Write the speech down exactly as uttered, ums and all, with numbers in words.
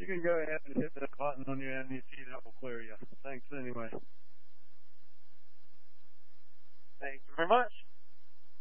You can go ahead and hit that button on your N E T. That will clear you. Thanks anyway. Thank you very much.